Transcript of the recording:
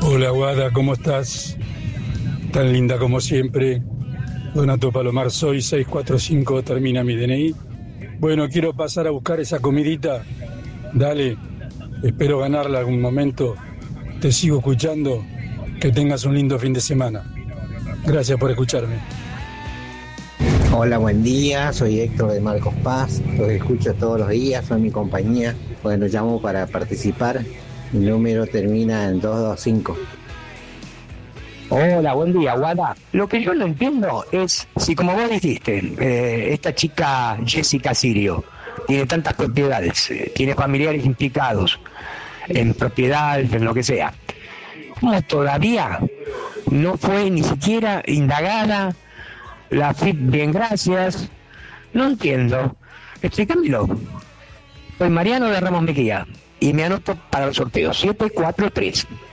Hola Guada, ¿cómo estás? Tan linda como siempre. Donato Palomar soy, 645 termina mi DNI. Bueno, quiero pasar a buscar esa comidita. Dale, espero ganarla algún momento. Te sigo escuchando. Que tengas un lindo fin de semana. Gracias por escucharme. Hola, buen día, soy Héctor de Marcos Paz, los escucho todos los días, son mi compañía. Bueno, llamo para participar, mi número termina en 225. Hola, buen día, Guada. Lo que yo no entiendo es si, como vos dijiste, esta chica Jessica Sirio tiene tantas propiedades, tiene familiares implicados en propiedades, en lo que sea, ¿cómo todavía no fue ni siquiera indagada la FIP? Bien, gracias. No entiendo. Explícamelo. Soy Mariano de Ramos Mejía y me anoto para el sorteo 743.